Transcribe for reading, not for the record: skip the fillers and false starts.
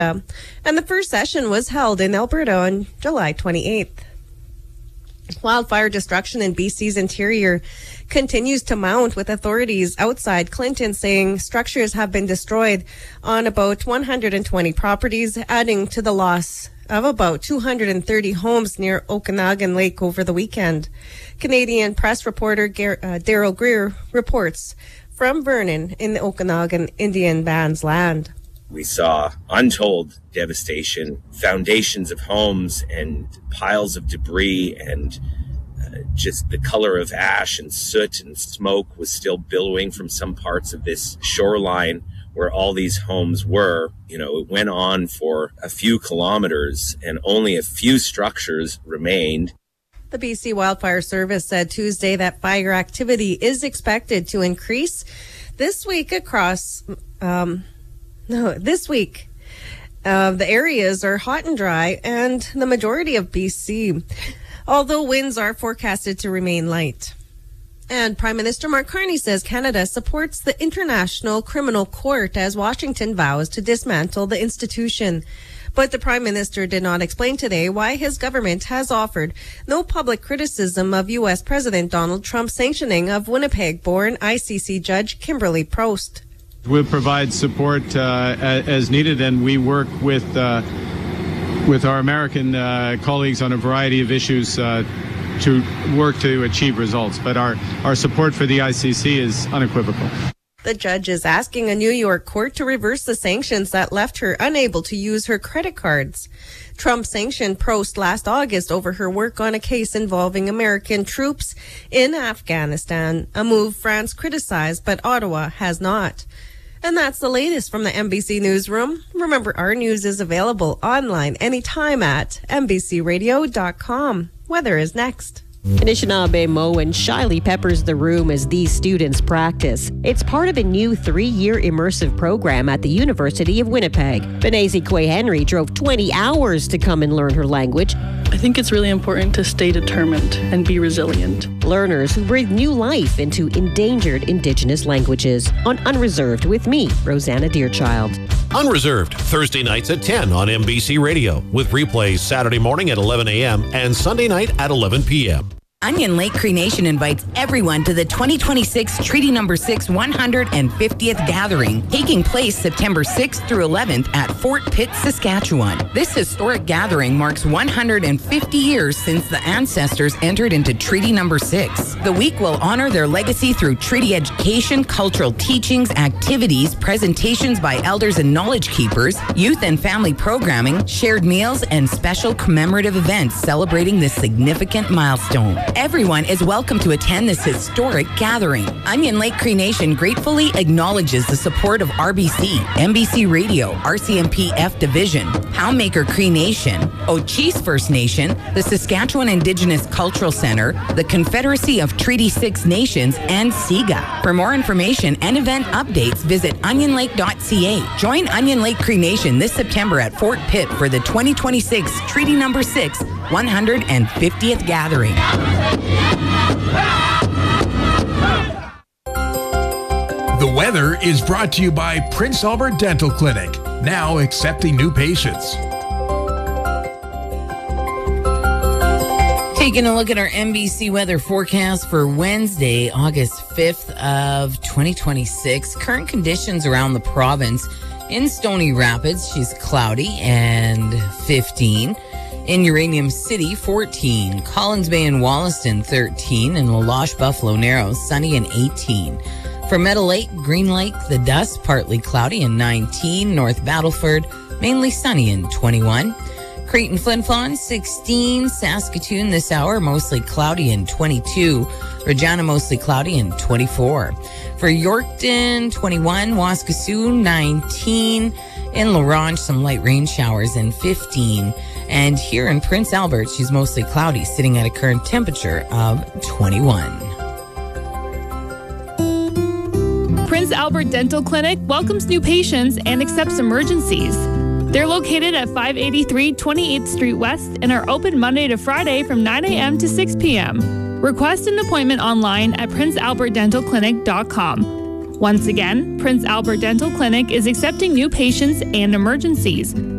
And the first session was held in Alberta on July 28th. Wildfire destruction in BC's interior continues to mount, with authorities outside Clinton saying structures have been destroyed on about 120 properties, adding to the loss of about 230 homes near Okanagan Lake over the weekend. Canadian press reporter Daryl Greer reports from Vernon in the Okanagan Indian Band's land. We saw untold devastation, foundations of homes and piles of debris, and just the color of ash and soot and smoke was still billowing from some parts of this shoreline where all these homes were. It went on for a few kilometers and only a few structures remained. The BC Wildfire Service said Tuesday that fire activity is expected to increase this week across the areas are hot and dry, and the majority of BC, although winds are forecasted to remain light. And Prime Minister Mark Carney says Canada supports the International Criminal Court as Washington vows to dismantle the institution. But the Prime Minister did not explain today why his government has offered no public criticism of U.S. President Donald Trump's sanctioning of Winnipeg-born ICC Judge Kimberly Prost. We'll provide support as needed, and we work with our American colleagues on a variety of issues to work to achieve results. But our support for the ICC is unequivocal. The judge is asking a New York court to reverse the sanctions that left her unable to use her credit cards. Trump sanctioned Prost last August over her work on a case involving American troops in Afghanistan, a move France criticized, but Ottawa has not. And that's the latest from the MBC Newsroom. Remember, our news is available online anytime at mbcradio.com. Weather is next. Anishinaabe Moen shyly peppers the room as these students practice. It's part of a new 3-year immersive program at the University of Winnipeg. Benezi Kwe-Henry drove 20 hours to come and learn her language. I think it's really important to stay determined and be resilient. Learners who breathe new life into endangered Indigenous languages. On Unreserved with me, Rosanna Deerchild. Unreserved, Thursday nights at 10 on MBC Radio, with replays Saturday morning at 11 a.m. and Sunday night at 11 p.m. Onion Lake Cree Nation invites everyone to the 2026 Treaty No. 6 150th Gathering, taking place September 6th through 11th at Fort Pitt, Saskatchewan. This historic gathering marks 150 years since the ancestors entered into Treaty No. 6. The week will honor their legacy through treaty education, cultural teachings, activities, presentations by elders and knowledge keepers, youth and family programming, shared meals, and special commemorative events celebrating this significant milestone. Everyone is welcome to attend this historic gathering. Onion Lake Cree Nation gratefully acknowledges the support of RBC, MBC Radio, RCMP F Division, Poundmaker Cree Nation, Ochese First Nation, the Saskatchewan Indigenous Cultural Center, the Confederacy of Treaty 6 Nations, and SIGA. For more information and event updates, visit onionlake.ca. Join Onion Lake Cree Nation this September at Fort Pitt for the 2026 Treaty No. 6 150th Gathering. The weather is brought to you by Prince Albert Dental Clinic, now accepting new patients. Taking a look at our NBC weather forecast for Wednesday, August 5th of 2026. Current conditions around the province. In Stony Rapids, she's cloudy and 15. In Uranium City, 14. Collins Bay and Wollaston, 13. And La Loche, Buffalo Narrows, sunny and 18. For Meadow Lake, Green Lake, the dust, partly cloudy and 19. North Battleford, mainly sunny and 21. Creighton, Flin Flon, 16. Saskatoon this hour, mostly cloudy and 22. Regina, mostly cloudy and 24. For Yorkton, 21. Waskesiu, 19. In La Ronge, some light rain showers and 15. And here in Prince Albert, she's mostly cloudy, sitting at a current temperature of 21. Prince Albert Dental Clinic welcomes new patients and accepts emergencies. They're located at 583 28th Street West and are open Monday to Friday from 9 a.m. to 6 p.m. Request an appointment online at princealbertdentalclinic.com. Once again, Prince Albert Dental Clinic is accepting new patients and emergencies.